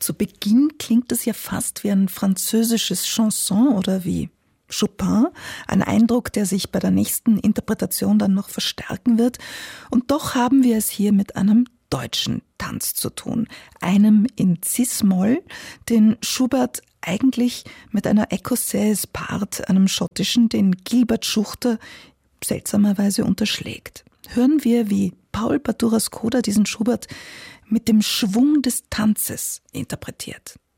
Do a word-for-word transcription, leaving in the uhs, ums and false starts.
Zu Beginn klingt es ja fast wie ein französisches Chanson oder wie Chopin, ein Eindruck, der sich bei der nächsten Interpretation dann noch verstärken wird. Und doch haben wir es hier mit einem deutschen Tanz zu tun, einem in Cis-Moll, den Schubert eigentlich mit einer Écossaise-Part, einem schottischen, den Gilbert Schuchter seltsamerweise unterschlägt. Hören wir, wie Paul Baturas Coda diesen Schubert mit dem Schwung des Tanzes interpretiert.